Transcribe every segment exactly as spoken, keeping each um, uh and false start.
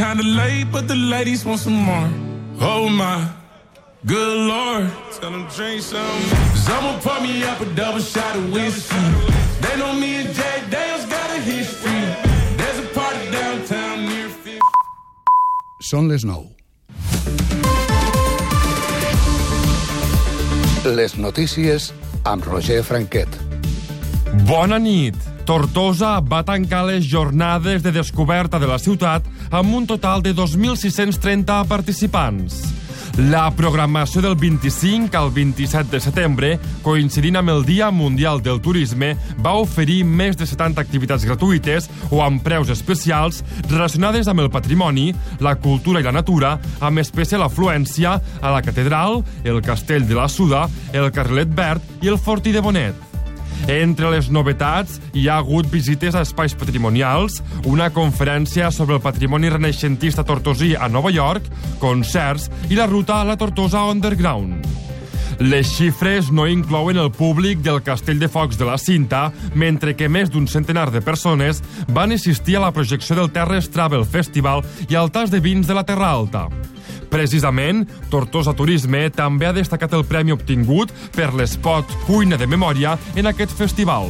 Kinda late, but the ladies want some more. Oh my, good Lord. Tell them drink some. Someone pour me up a double shot of whiskey. They know me and Jack Daniels got a history. There's a party downtown near fifty. Són les nou. Les notícies amb Roger Franquet. Bona nit. Tortosa va tancar les jornades de descoberta de la ciutat amb un total de dos mil sis-cents trenta participants. La programació del vint-i-cinc al vint-i-set de setembre, coincidint amb el Dia Mundial del Turisme, va oferir més de setanta activitats gratuïtes o amb preus especials relacionades amb el patrimoni, la cultura i la natura, amb especial afluència a la Catedral, el Castell de la Suda, el Carrilet Verd i el Fortí de Bonet. Entre les novetats hi ha hagut visites a espais patrimonials, una conferència sobre el patrimoni renaixentista tortosí a Nova York, concerts i la ruta a la Tortosa Underground. Les xifres no inclouen el públic del Castell de Focs de la Cinta, mentre que més d'un centenar de persones van assistir a la projecció del Terres Travel Festival i al tas de vins de la Terra Alta. Precisament, Tortosa Turisme també ha destacat el premi obtingut per l'espot Cuina de Memòria en aquest festival.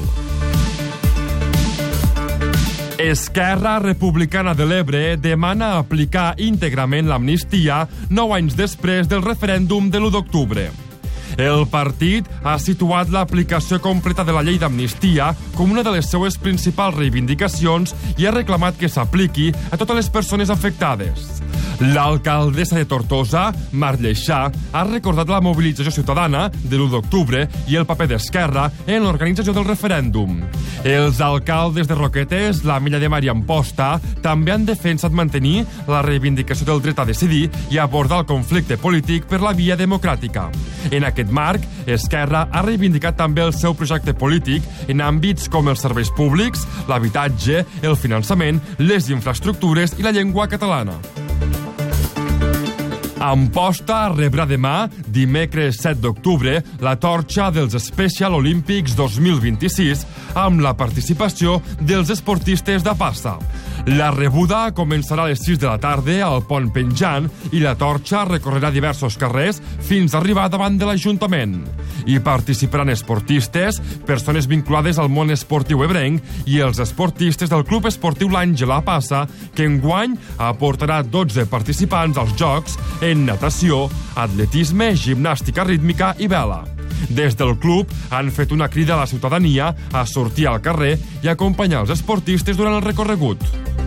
Esquerra Republicana de l'Ebre demana aplicar íntegrament l'amnistia nou anys després del referèndum de l'u d'octubre. El partit ha situat l'aplicació completa de la llei d'amnistia com una de les seues principals reivindicacions i ha reclamat que s'apliqui a totes les persones afectades. L'alcaldessa de Tortosa, Mar Lleixà, ha recordat la mobilització ciutadana de l'u d'octubre i el paper d'Esquerra en l'organització del referèndum. Els alcaldes de Roquetes, la Milla de Mar i Amposta, també han defensat mantenir la reivindicació del dret a decidir i abordar el conflicte polític per la via democràtica. En aquest marc, Esquerra ha reivindicat també el seu projecte polític en àmbits com els serveis públics, l'habitatge, el finançament, les infraestructures i la llengua catalana. Amposta rebrà demà, dimecres set d'octubre, la torxa dels Special Olympics dos mil vint-i-sis amb la participació dels esportistes de passa. La rebuda començarà a les sis de la tarda al Pont Penjant i la torxa recorrerà diversos carrers fins a arribar davant de l'Ajuntament. Hi participaran esportistes, persones vinculades al món esportiu ebrenc i els esportistes del Club Esportiu l'Àngela Passa, que enguany aportarà dotze participants als Jocs en natació, atletisme, gimnàstica rítmica i vela. Des del club han fet una crida a la ciutadania a sortir al carrer i acompanyar els esportistes durant el recorregut.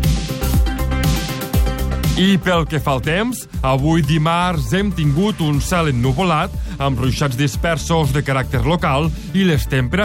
I pel que fa al temps, avui dimarts hem tingut un cel ennuvolat amb ruixats dispersos de caràcter local i les temperatures